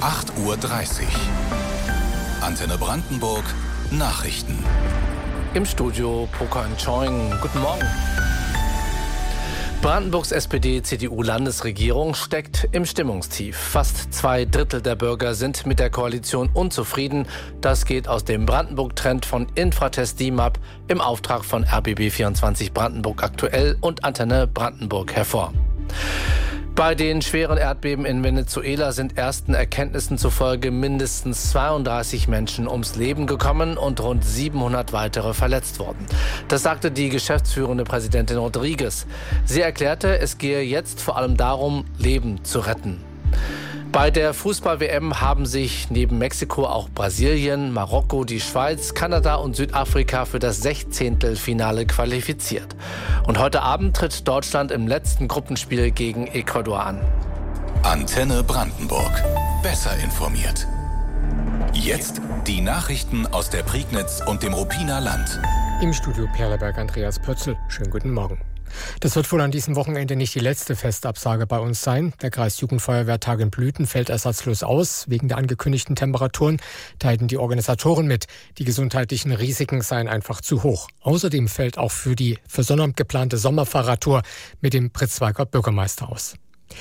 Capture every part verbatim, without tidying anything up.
acht Uhr dreißig. Antenne Brandenburg Nachrichten. Im Studio Pokan Choing. Guten Morgen. Brandenburgs S P D-C D U-Landesregierung steckt im Stimmungstief. Fast zwei Drittel der Bürger sind mit der Koalition unzufrieden. Das geht aus dem Brandenburg-Trend von Infratest D I M A P im Auftrag von R B B vierundzwanzig Brandenburg aktuell und Antenne Brandenburg hervor. Bei den schweren Erdbeben in Venezuela sind ersten Erkenntnissen zufolge mindestens zweiunddreißig Menschen ums Leben gekommen und rund siebenhundert weitere verletzt worden. Das sagte die geschäftsführende Präsidentin Rodriguez. Sie erklärte, es gehe jetzt vor allem darum, Leben zu retten. Bei der Fußball-W M haben sich neben Mexiko auch Brasilien, Marokko, die Schweiz, Kanada und Südafrika für das Sechzehntelfinale qualifiziert. Und heute Abend tritt Deutschland im letzten Gruppenspiel gegen Ecuador an. Antenne Brandenburg. Besser informiert. Jetzt die Nachrichten aus der Prignitz und dem Ruppiner Land. Im Studio Perleberg Andreas Pötzl. Schönen guten Morgen. Das wird wohl an diesem Wochenende nicht die letzte Festabsage bei uns sein. Der Kreisjugendfeuerwehrtag in Blüten fällt ersatzlos aus. Wegen der angekündigten Temperaturen teilten die Organisatoren mit. Die gesundheitlichen Risiken seien einfach zu hoch. Außerdem fällt auch für die für Sonnabend geplante Sommerfahrradtour mit dem Pritzwalker Bürgermeister aus.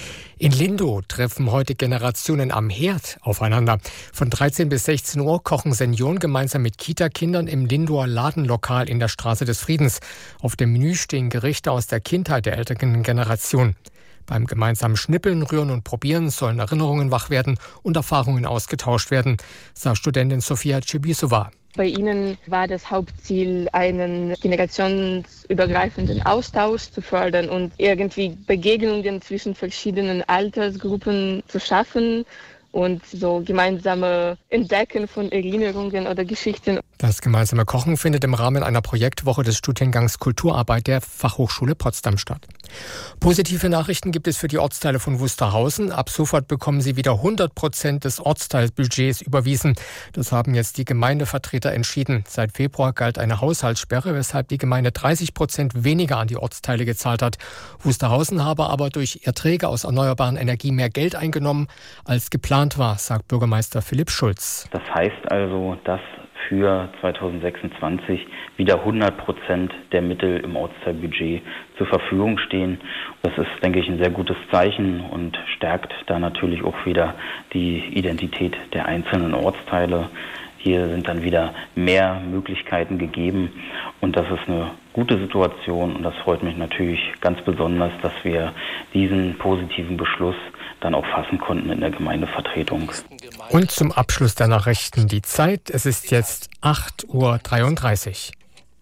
In Lindow treffen heute Generationen am Herd aufeinander. Von dreizehn bis sechzehn Uhr kochen Senioren gemeinsam mit Kita-Kindern im Lindower Ladenlokal in der Straße des Friedens. Auf dem Menü stehen Gerichte aus der Kindheit der älteren Generation. Beim gemeinsamen Schnippeln, Rühren und Probieren sollen Erinnerungen wach werden und Erfahrungen ausgetauscht werden, sagt Studentin Sofia Cibisova. Bei ihnen war das Hauptziel, einen generationsübergreifenden Austausch zu fördern und irgendwie Begegnungen zwischen verschiedenen Altersgruppen zu schaffen und so gemeinsame Entdecken von Erinnerungen oder Geschichten. Das gemeinsame Kochen findet im Rahmen einer Projektwoche des Studiengangs Kulturarbeit der Fachhochschule Potsdam statt. Positive Nachrichten gibt es für die Ortsteile von Wusterhausen. Ab sofort bekommen sie wieder hundert Prozent des Ortsteilbudgets überwiesen. Das haben jetzt die Gemeindevertreter entschieden. Seit Februar galt eine Haushaltssperre, weshalb die Gemeinde dreißig Prozent weniger an die Ortsteile gezahlt hat. Wusterhausen habe aber durch Erträge aus erneuerbaren Energie mehr Geld eingenommen, als geplant war, sagt Bürgermeister Philipp Schulz. Das heißt also, dass für zweitausendsechsundzwanzig wieder hundert Prozent der Mittel im Ortsteilbudget zur Verfügung stehen. Das ist, denke ich, ein sehr gutes Zeichen und stärkt da natürlich auch wieder die Identität der einzelnen Ortsteile. Hier sind dann wieder mehr Möglichkeiten gegeben und das ist eine gute Situation und das freut mich natürlich ganz besonders, dass wir diesen positiven Beschluss dann auch fassen konnten in der Gemeindevertretung. Und zum Abschluss der Nachrichten die Zeit. Es ist jetzt acht Uhr dreiunddreißig.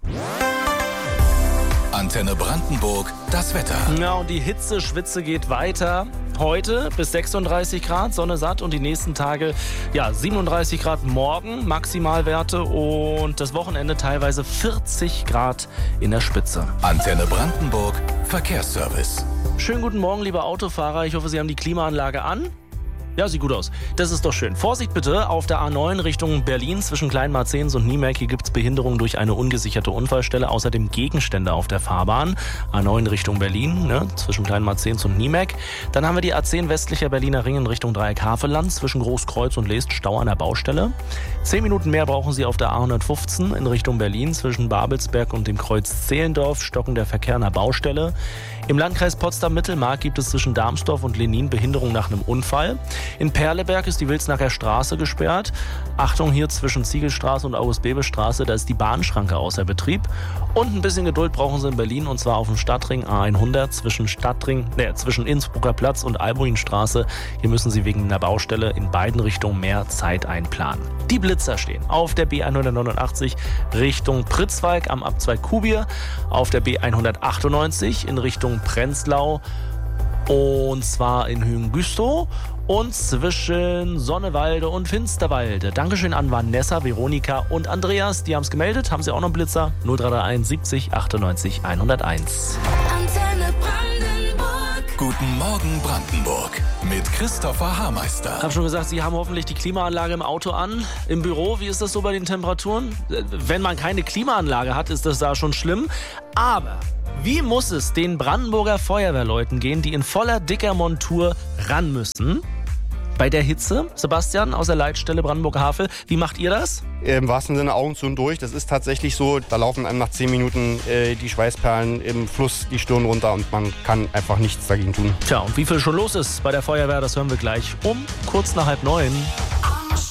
Antenne Brandenburg, das Wetter. Ja, und die Hitze-Schwitze geht weiter. Heute bis sechsunddreißig Grad, Sonne satt und die nächsten Tage ja siebenunddreißig Grad morgen, Maximalwerte und das Wochenende teilweise vierzig Grad in der Spitze. Antenne Brandenburg, Verkehrsservice. Schönen guten Morgen, liebe Autofahrer. Ich hoffe, Sie haben die Klimaanlage an. Ja, sieht gut aus. Das ist doch schön. Vorsicht bitte auf der A neun Richtung Berlin zwischen Kleinmarzens und Niemerk. Hier gibt es Behinderung durch eine ungesicherte Unfallstelle. Außerdem Gegenstände auf der Fahrbahn. A neun Richtung Berlin, ne, zwischen Kleinmarzens und Niemerk. Dann haben wir die A zehn westlicher Berliner Ring in Richtung Dreieck-Havelland zwischen Großkreuz und Leest. Stau an der Baustelle. Zehn Minuten mehr brauchen Sie auf der A hundertfünfzehn in Richtung Berlin zwischen Babelsberg und dem Kreuz Zehlendorf. Stocken der Verkehr an der Baustelle. Im Landkreis Potsdam-Mittelmark gibt es zwischen Darmsdorf und Lenin Behinderung nach einem Unfall. In Perleberg ist die Wilsnacker Straße gesperrt. Achtung hier zwischen Ziegelstraße und August-Bebel-Straße, da ist die Bahnschranke außer Betrieb. Und ein bisschen Geduld brauchen Sie in Berlin und zwar auf dem Stadtring A hundert zwischen Stadtring, ne, zwischen Innsbrucker Platz und Albuinstraße. Hier müssen Sie wegen einer Baustelle in beiden Richtungen mehr Zeit einplanen. Die Blitzer stehen auf der B hundertneunundachtzig Richtung Pritzwalk am Abzweig Kubier, auf der B hundertachtundneunzig in Richtung Prenzlau und zwar in Höhen-Güstrow und zwischen Sonnewalde und Finsterwalde. Dankeschön an Vanessa, Veronika und Andreas, die haben es gemeldet. Haben Sie auch noch einen Blitzer? null drei drei eins siebzig achtundneunzig hunderteins. Antenne Brandenburg. Guten Morgen Brandenburg mit Christopher Hameister. Ich habe schon gesagt, Sie haben hoffentlich die Klimaanlage im Auto an. Im Büro, wie ist das so bei den Temperaturen? Wenn man keine Klimaanlage hat, ist das da schon schlimm. Aber wie muss es den Brandenburger Feuerwehrleuten gehen, die in voller dicker Montur ran müssen? Bei der Hitze, Sebastian aus der Leitstelle Brandenburg-Havel, wie macht ihr das? Im wahrsten Sinne Augen zu und durch. Das ist tatsächlich so, da laufen einem nach zehn Minuten äh, die Schweißperlen im Fluss die Stirn runter und man kann einfach nichts dagegen tun. Tja, und wie viel schon los ist bei der Feuerwehr, das hören wir gleich um kurz nach halb neun.